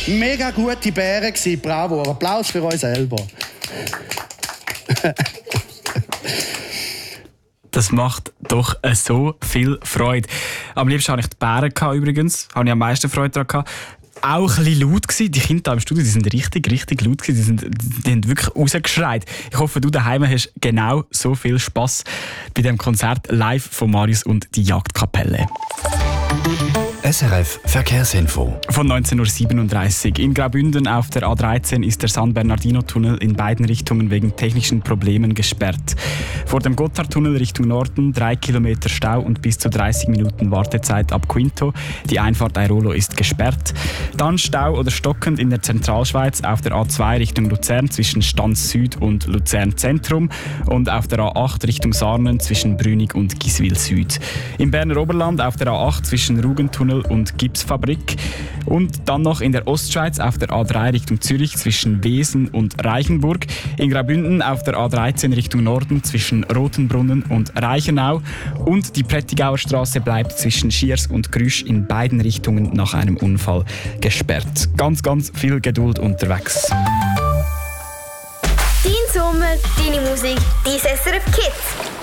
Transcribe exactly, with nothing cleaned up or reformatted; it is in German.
Mega gute Bären gewesen, bravo. Applaus für euch selber. Das macht doch so viel Freude. Am liebsten hatte ich die Bären übrigens. Habe ich am meisten Freude daran gehabt. Auch ein bisschen laut gewesen. Die Kinder im Studio, die sind richtig, richtig laut gewesen. Die, sind, die haben wirklich rausgeschreit. Ich hoffe, du daheim hast genau so viel Spass bei dem Konzert live von Marius und die Jagdkapelle. S R F Verkehrsinfo. Von neunzehn Uhr siebenunddreißig. In Graubünden auf der A dreizehn ist der San Bernardino-Tunnel in beiden Richtungen wegen technischen Problemen gesperrt. Vor dem Gotthardtunnel Richtung Norden drei Kilometer Stau und bis zu dreißig Minuten Wartezeit ab Quinto. Die Einfahrt Airolo ist gesperrt. Dann Stau oder stockend in der Zentralschweiz auf der A zwei Richtung Luzern zwischen Stanz Süd und Luzern Zentrum und auf der A acht Richtung Sarnen zwischen Brünig und Giswil Süd. Im Berner Oberland auf der A acht zwischen Rugentunnel und Gipsfabrik und dann noch in der Ostschweiz auf der A drei Richtung Zürich zwischen Wesen und Reichenburg, in Graubünden auf der A dreizehn Richtung Norden zwischen Rotenbrunnen und Reichenau und die Prättigauer Straße bleibt zwischen Schiers und Grüsch in beiden Richtungen nach einem Unfall gesperrt. Ganz, ganz viel Geduld unterwegs. Dein Sommer, deine Musik, dein S R F Kids.